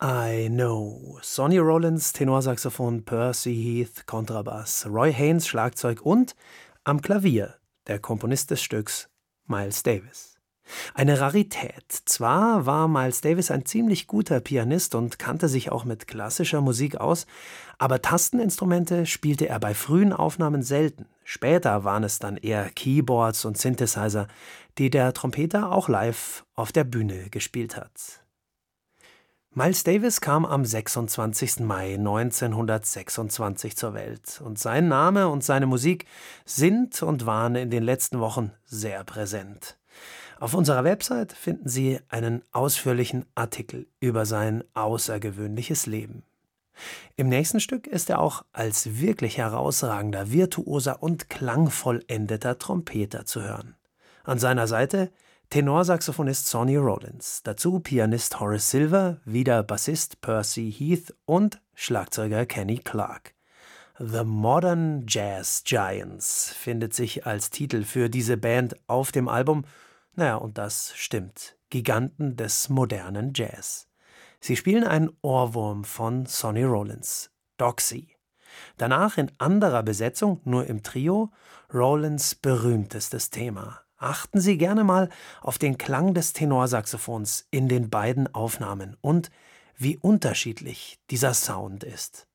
I Know. Sonny Rollins, Tenorsaxophon, Percy Heath, Kontrabass, Roy Haynes, Schlagzeug und am Klavier der Komponist des Stücks, Miles Davis. Eine Rarität. Zwar war Miles Davis ein ziemlich guter Pianist und kannte sich auch mit klassischer Musik aus, aber Tasteninstrumente spielte er bei frühen Aufnahmen selten. Später waren es dann eher Keyboards und Synthesizer, die der Trompeter auch live auf der Bühne gespielt hat. Miles Davis kam am 26. Mai 1926 zur Welt und sein Name und seine Musik sind und waren in den letzten Wochen sehr präsent. Auf unserer Website finden Sie einen ausführlichen Artikel über sein außergewöhnliches Leben. Im nächsten Stück ist er auch als wirklich herausragender, virtuoser und klangvollendeter Trompeter zu hören. An seiner Seite Tenorsaxophonist Sonny Rollins, dazu Pianist Horace Silver, wieder Bassist Percy Heath und Schlagzeuger Kenny Clarke. The Modern Jazz Giants findet sich als Titel für diese Band auf dem Album. Naja, und das stimmt. Giganten des modernen Jazz. Sie spielen einen Ohrwurm von Sonny Rollins, Doxy. Danach in anderer Besetzung, nur im Trio, Rollins berühmtestes Thema. Achten Sie gerne mal auf den Klang des Tenorsaxophons in den beiden Aufnahmen und wie unterschiedlich dieser Sound ist.